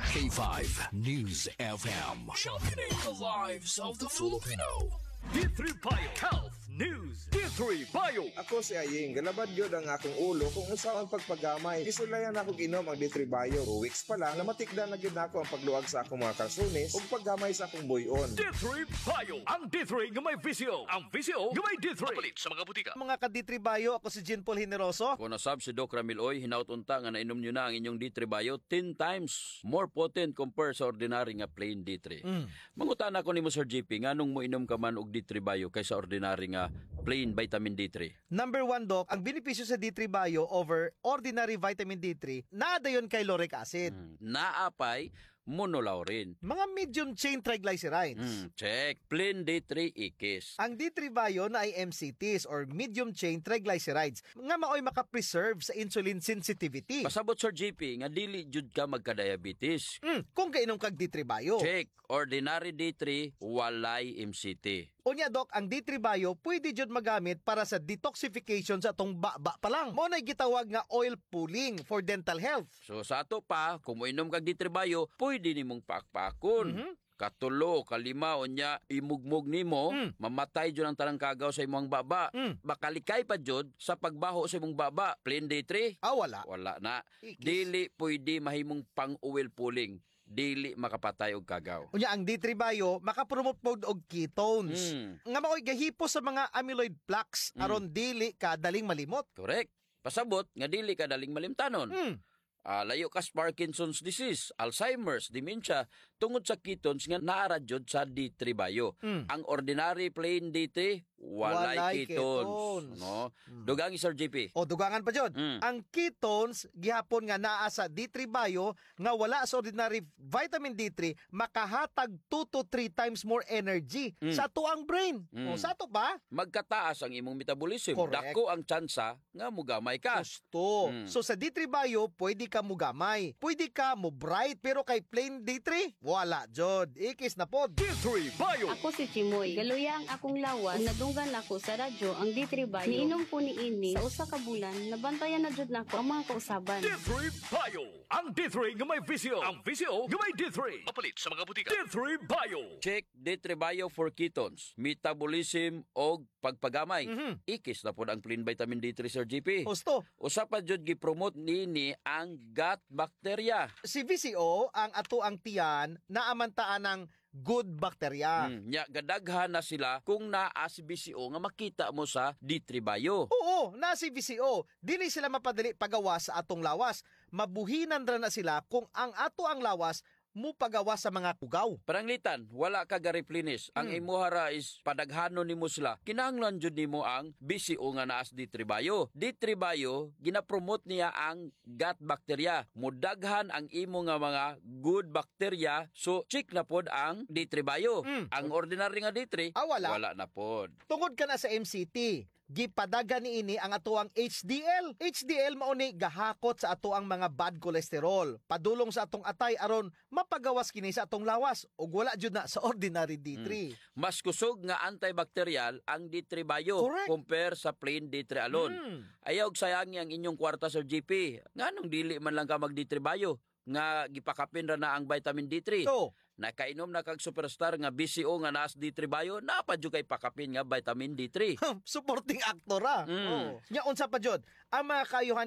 K5 News FM. Championing the lives of the Filipino. D3 Bio Health News. D3 Bio. Ako si Aying, galabad yun ang akong ulo kung usawan pagpagamay. Isulayan ako inom ang D3 Bio. 2 weeks pa lang, namatikda na gid ako ang pagluag sa akong mga kalsunis ug paggamay sa akong buyon. D3 Bio. Ang D3 nga may visio. Ang visio nga may D3. Papalit sa mga butika. Mga ka-D3 Bio, ako si Jean Paul Generoso. Kung nasab si Doc Ramiloy, hinautunta nga nainom nyo na ang inyong D3 Bio 10 times more potent compared sa ordinary nga plain D3. Mangutana ko ni mo Sir JP, nga nung mo inom ka man og D3 Bio kaysa ordinary nga plain vitamin D3. Number 1, Doc, ang benepisyo sa D3 Bio over ordinary vitamin D3, naadayon kay lauric acid. Naapay monolaurin. Mga medium chain triglycerides. Check. Plain D3 ikis. Ang D3 Bio na ay MCTs or medium chain triglycerides nga maoy makapreserve sa insulin sensitivity. Pasabot Sir JP, nga dili jud ka magka-diabetes. Kung kainom kag D3 Bio. Check. Ordinary D3, walay MCT. Unya, Doc, ang D3 Bio pwede jud magamit para sa detoxification sa atong baba pa lang. Mo na gitawag nga oil pulling for dental health. So sa ato pa, kung moinom kag D3 Bio, pwede nimong pakpakon. Katulo, kalima, unya, imugmog nimo, mamatay dyan ang tanang kagaw sa imong baba. Bakalikay pa dyan sa pagbaho sa imong baba. Plain D3? Wala. Wala na. Ikis. Dili pwede mahimong pang-oil pulling. Dili makapatay og kagaw. Unya, ang D3 Bio makapromote pod og ketones. Nga maoy gahipos sa mga amyloid plaques aron dili ka daling malimot. Correct. Pasabot, nga dili ka daling malimtanon. Layo ka sa Parkinson's disease, Alzheimer's, dementia, tungod sa ketones nga naaradyod sa D3 Bio. Ang ordinary plain D3, walay ketones. No? Dugang Sir JP. O dugangan pa jud. Ang ketones gihapon nga naa sa D3 Bio nga wala sa ordinary vitamin D3 makahatag 2 to 3 times more energy sa tuang brain. O sa to ba? Magkataas ang imong metabolism. Correct. Dako ang tsansa nga mugamay ka. Gusto. So sa D3 Bio, pwede ka mugamay. Pwede ka mo bright, pero kay plain D3, wala jud. Ikis na pod. D3 Bio. Ako si Chimoy. Galuya ang akong lawas. Nadunggan ako sa radyo ang D3 Bio. Niinom po ni ini sa usa ka bulan. Nabantayan na jud nako ang mga kausaban. D3 Bio. Ang D3 nga may visio. Ang visio nga may D3. Papalit sa mga butika. D3 Bio. Check D3 Bio for ketones, metabolism og pagpagamay. Ikis na pod ang plain vitamin D3 Sir GP. Gusto. Usa pa jud gi-promote nini ang gut bacteria. Si VCO, ang ato ang tiyan, naamantaan ng good bacteria. Nya gadaghan na sila kung naa si BCO nga makita mo sa D3 Bio. Oo, na si VCO. Dili sila mapadali pagawas sa atong lawas. Mabuhinan ra na sila kung ang ato ang lawas mo pagawa sa mga kugaw. Paranglitan, wala ka ga-replenish. Ang imuhara is padaghanon nimo sila. Kinahanglan jud nimo ang BCO nga naas D3 Bio. D3 Bio gina-promote niya ang gut bacteria. Mudaghan ang imo nga mga good bacteria. So check na pod ang D3 Bio. Ang ordinary nga D3 wala na pod. Tungod ka na sa MCT, gipadaga ni ini ang atuang HDL. HDL mao ni gahakot sa atuang mga bad cholesterol. Padulong sa atong atay aron mapagawas kini sa atong lawas ug wala jud na sa ordinary D3. Mas kusog nga antibacterial ang D3 Bio Correct. compare sa plain D3 alone. Ayaw sayangi ang inyong kwarta Sir GP. Nganong dili man lang ka mag D3 Bio nga gipakapin ra na ang vitamin D3. So, nakainom na kag superstar nga BCO nga naas D3 Bio, napadyo kay pakapin nga vitamin D3. supporting actor Oh. Nya unsa pa jud ang mga kayuhan